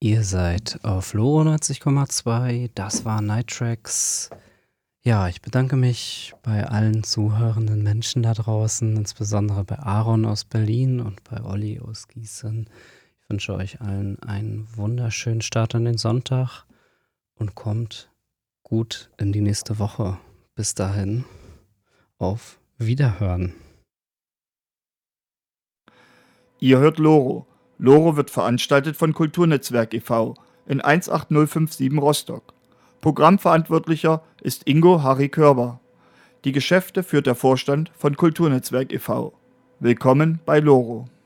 Ihr seid auf Loro 90,2. Das war Night Tracks. Ja, ich bedanke mich bei allen zuhörenden Menschen da draußen, insbesondere bei Aaron aus Berlin und bei Olli aus Gießen. Ich wünsche euch allen einen wunderschönen Start an den Sonntag und kommt gut in die nächste Woche. Bis dahin, auf Wiederhören. Ihr hört Loro. Loro wird veranstaltet von Kulturnetzwerk e.V. in 18057 Rostock. Programmverantwortlicher ist Ingo Harry Körber. Die Geschäfte führt der Vorstand von Kulturnetzwerk e.V. Willkommen bei Loro.